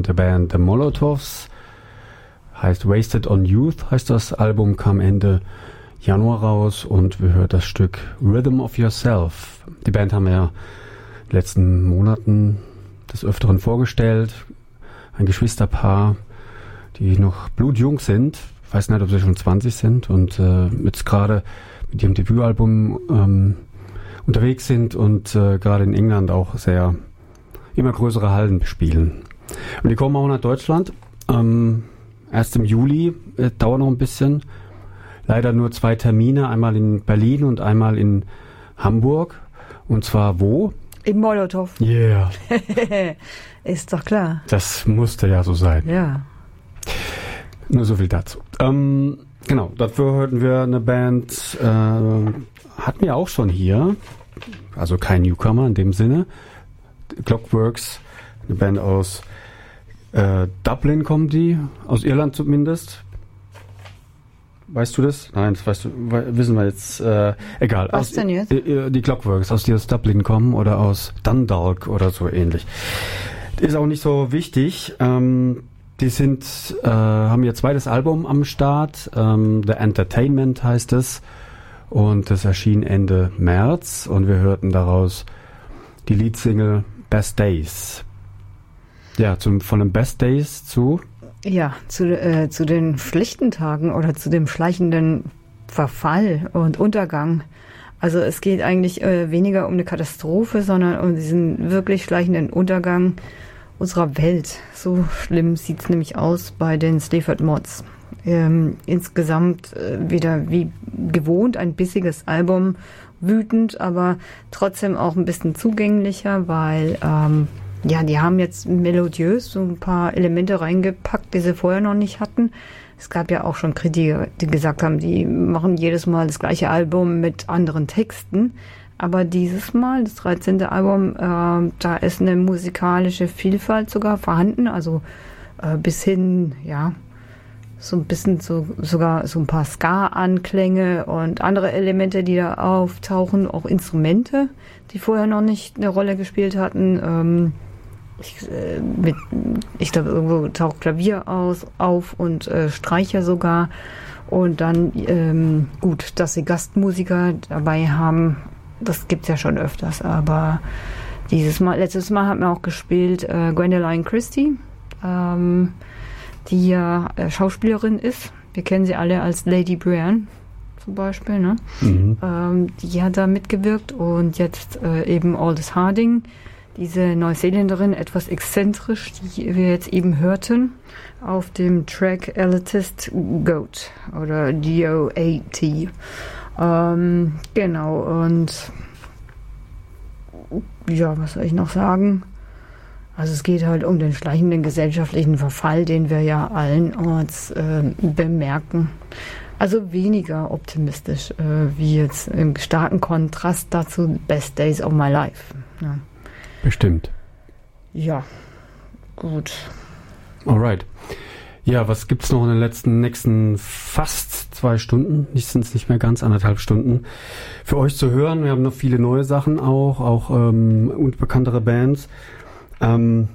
der Band The Molotovs. Heißt Wasted on Youth, heißt das Album, kam Ende Januar raus und wir hören das Stück Rhythm of Yourself. Die Band haben wir ja in den letzten Monaten des Öfteren vorgestellt. Ein Geschwisterpaar, die noch blutjung sind. Ich weiß nicht, ob sie schon 20 sind und jetzt gerade mit ihrem Debütalbum unterwegs sind und gerade in England auch immer größere Hallen bespielen. Und die kommen auch nach Deutschland. Erst im Juli, dauert noch ein bisschen. Leider nur 2 Termine, einmal in Berlin und einmal in Hamburg. Und zwar wo? Im Molotow. Yeah. Ist doch klar. Das musste ja so sein. Ja. Nur so viel dazu. Genau, dafür hörten wir eine Band, hatten wir auch schon hier, also kein Newcomer in dem Sinne. Clockworks, eine Band aus Dublin kommen die, aus Irland zumindest. Weißt du das? Nein, das wissen wir jetzt. Egal. Was denn jetzt? Die Clockworks, die aus Dublin kommen oder aus Dundalk oder so ähnlich. Ist auch nicht so wichtig. Die haben ihr zweites Album am Start. The Entertainment heißt es. Und das erschien Ende März. Und wir hörten daraus die Leadsingle Best Days. Ja, von den Best Days zu... Ja, zu den schlechten Tagen oder zu dem schleichenden Verfall und Untergang. Also es geht eigentlich weniger um eine Katastrophe, sondern um diesen wirklich schleichenden Untergang unserer Welt. So schlimm sieht es nämlich aus bei den Sleaford Mods. Insgesamt wieder wie gewohnt ein bissiges Album, wütend, aber trotzdem auch ein bisschen zugänglicher, weil die haben jetzt melodiös so ein paar Elemente reingepackt, die sie vorher noch nicht hatten. Es gab ja auch schon Kritiker, die gesagt haben, die machen jedes Mal das gleiche Album mit anderen Texten. Aber dieses Mal, das 13. Album, da ist eine musikalische Vielfalt sogar vorhanden. Also bis hin, ja, so ein bisschen sogar so ein paar Ska-Anklänge und andere Elemente, die da auftauchen. Auch Instrumente, die vorher noch nicht eine Rolle gespielt hatten. Ich glaube, irgendwo taucht Klavier auf und Streicher sogar. Und dann, gut, dass sie Gastmusiker dabei haben, das gibt's ja schon öfters. Aber letztes Mal hat man auch gespielt Gwendoline Christie, die ja Schauspielerin ist. Wir kennen sie alle als Lady Brienne zum Beispiel. Ne? Mhm. Die hat da mitgewirkt. Und jetzt eben Aldous Harding, diese Neuseeländerin, etwas exzentrisch, die wir jetzt eben hörten, auf dem Track Elitist Goat oder GOAT. Genau, und ja, was soll ich noch sagen? Also es geht halt um den schleichenden gesellschaftlichen Verfall, den wir ja allenorts bemerken. Also weniger optimistisch, wie jetzt im starken Kontrast dazu Best Days of My Life. Ja. Bestimmt. Ja, gut. Alright. Ja, was gibt's noch in den nächsten fast 2 Stunden? Sind es nicht mehr ganz 1,5 Stunden für euch zu hören. Wir haben noch viele neue Sachen auch unbekanntere Bands. Ein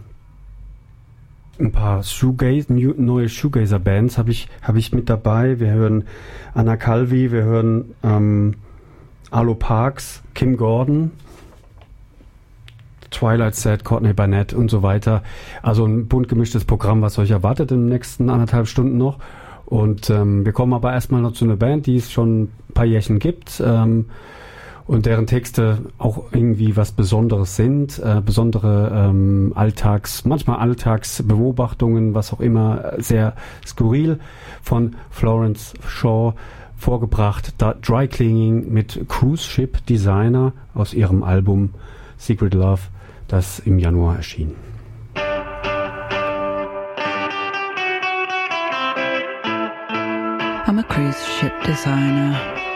paar neue Shoegazer-Bands habe ich mit dabei. Wir hören Anna Calvi, wir hören Arlo Parks, Kim Gordon, Twilight Set, Courtney Barnett und so weiter. Also ein bunt gemischtes Programm, was euch erwartet in den nächsten 1,5 Stunden noch. Und wir kommen aber erstmal noch zu einer Band, die es schon ein paar Jährchen gibt und deren Texte auch irgendwie was Besonderes sind. Besondere manchmal Alltagsbeobachtungen, was auch immer, sehr skurril, von Florence Shaw vorgebracht. Dry Cleaning mit Cruise Ship Designer aus ihrem Album Secret Love, das im Januar erschien. I'm a cruise ship designer.